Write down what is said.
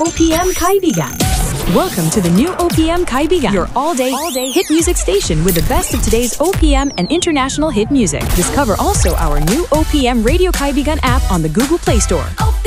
OPM Kaibigan. Welcome to the new OPM Kaibigan, your all-day hit music station with the best of today's OPM and international hit music. Discover also our new OPM Radio Kaibigan app on the Google Play Store.